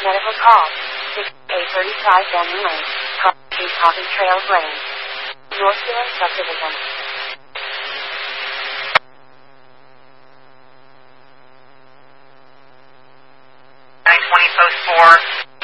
Medical call. 6A35 Denton Lane. Coffee Trails Lane. Northfield Subdivision. 920 post 4.